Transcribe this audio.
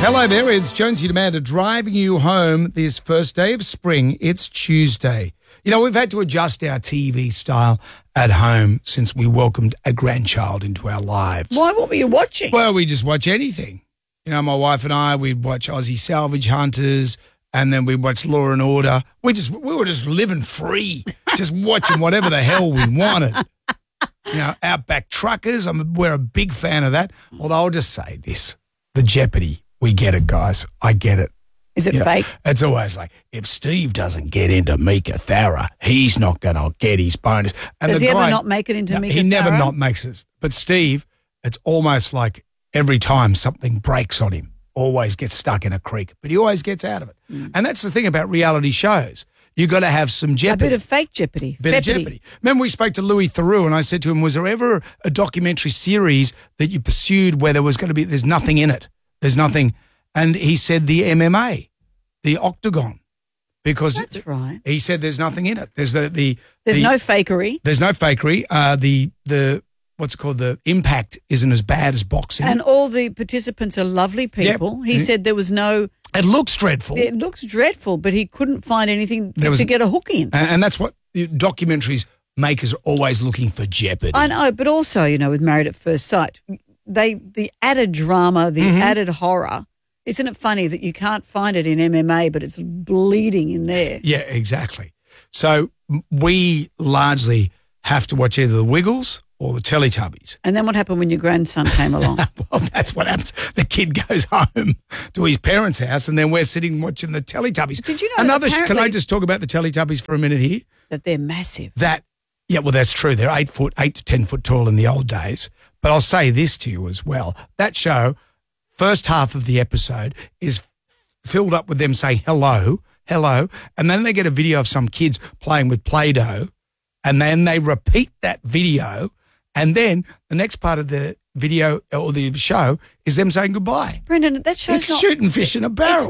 Hello there, it's Jonesy Amanda driving you home this first day of spring. It's Tuesday. You know, we've had to adjust our TV style at home since we welcomed a grandchild into our lives. Why? What were you watching? Well, we just watch anything. You know, my wife and I, we'd watch Aussie Salvage Hunters, and then we'd watch Law and Order. We were just living free, just watching whatever the hell we wanted. You know, Outback Truckers, we're a big fan of that. Although I'll just say this, the Jeopardy, we get it, guys. I get it. Is it fake? It's always like, if Steve doesn't get into Mika Thara, he's not going to get his bonus. And Does he ever not make it into Mika Thara? He never not makes it. But Steve, it's almost like every time something breaks on him, always gets stuck in a creek, but he always gets out of it. And that's the thing about reality shows. You've got to have some jeopardy. A bit of fake jeopardy. Bit of jeopardy. Remember we spoke to Louis Theroux and I said to him, was there ever a documentary series that you pursued where there's nothing in it? There's nothing. And he said the MMA, the Octagon. Because that's right. He said there's nothing in it. There's no fakery. There's no fakery. The what's it called, the impact isn't as bad as boxing. And all the participants are lovely people. Yep. He said there was no... It looks dreadful. It looks dreadful, but he couldn't find anything to get a hook in. And that's what documentaries makers are always looking for, jeopardy. I know, but also, you know, with Married at First Sight, the added drama, the added horror, isn't it funny that you can't find it in MMA, but it's bleeding in there? Yeah, exactly. So we largely have to watch either the Wiggles or the Teletubbies. And then what happened when your grandson came along? Well, that's what happens. The kid goes home to his parents' house and then we're sitting watching the Teletubbies. Did you know Can I just talk about the Teletubbies for a minute here? That they're massive. Yeah, well, that's true. They're 8 to 10 foot tall in the old days. But I'll say this to you as well. That show, first half of the episode is filled up with them saying hello, hello, and then they get a video of some kids playing with Play-Doh, and then they repeat that video, and then the next part of the video or the show is them saying goodbye. Brendan, that show's It's shooting fish in a barrel.